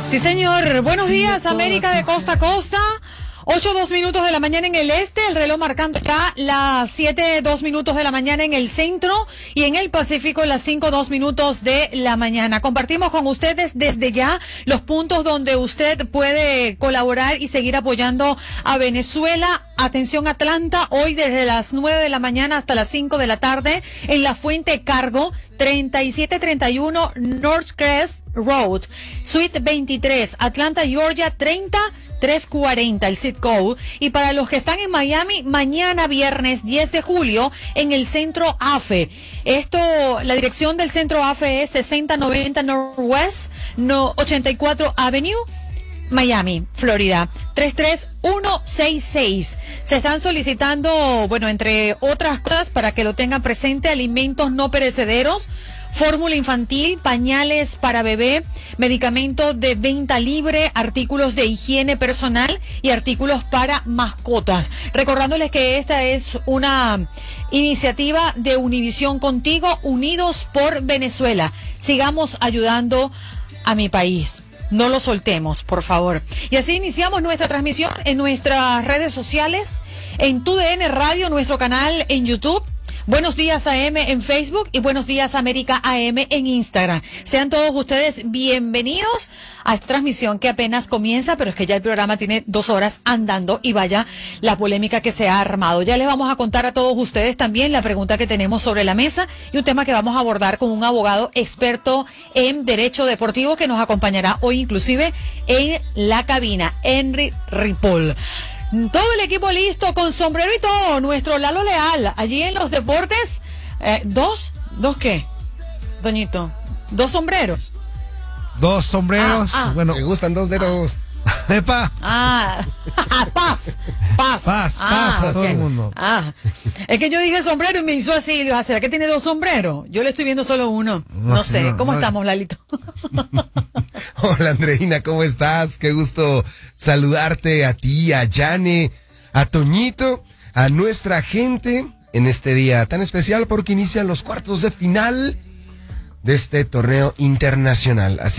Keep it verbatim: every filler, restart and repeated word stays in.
Sí, señor. Buenos días, América de costa a costa. Ocho, dos minutos de la mañana en el este, el reloj marcando acá las siete, dos minutos de la mañana en el centro y en el Pacífico las cinco, dos minutos de la mañana. Compartimos con ustedes desde ya los puntos donde usted puede colaborar y seguir apoyando a Venezuela. Atención Atlanta, hoy desde las nueve de la mañana hasta las cinco de la tarde en la Fuente Cargo, treinta y siete treinta y uno North Crest Road, Suite veintitrés, Atlanta, Georgia, treinta trescientos cuarenta, el zip code. Y para los que están en Miami, mañana viernes diez de julio en el Centro A F E. Esto, la dirección del Centro A F E es sesenta noventa Northwest no, ochenta y cuatro Avenue, Miami, Florida, tres tres uno seis seis. Se están solicitando, bueno, entre otras cosas, para que lo tengan presente, alimentos no perecederos, fórmula infantil, pañales para bebé, medicamentos de venta libre, artículos de higiene personal y artículos para mascotas. Recordándoles que esta es una iniciativa de Univisión Contigo, Unidos por Venezuela. Sigamos ayudando a mi país. No lo soltemos, por favor. Y así iniciamos nuestra transmisión en nuestras redes sociales, en Tu D N Radio, nuestro canal en YouTube, Buenos Días A M en Facebook y Buenos Días América A M en Instagram. Sean todos ustedes bienvenidos a esta transmisión que apenas comienza, pero es que ya el programa tiene dos horas andando y vaya la polémica que se ha armado. Ya les vamos a contar a todos ustedes también la pregunta que tenemos sobre la mesa y un tema que vamos a abordar con un abogado experto en derecho deportivo que nos acompañará hoy inclusive en la cabina, Henry Ripoll. Todo el equipo listo, con sombrero y todo, nuestro Lalo Leal, allí en los deportes, eh, ¿dos? ¿Dos qué, Doñito? ¿Dos sombreros? Dos sombreros, ah, ah. bueno. Me gustan dos dedos. Epa. Ah, paz, paz. Paz, ah, paz a todo okay. el mundo. Ah, es que yo dije sombrero y me hizo así, digo, ¿será que tiene dos sombreros? Yo le estoy viendo solo uno, no, no sé, no, ¿cómo no. estamos, Lalito? Hola, Andreina, ¿cómo estás? Qué gusto saludarte a ti, a Yane, a Toñito, a nuestra gente en este día tan especial porque inician los cuartos de final de este torneo internacional. Así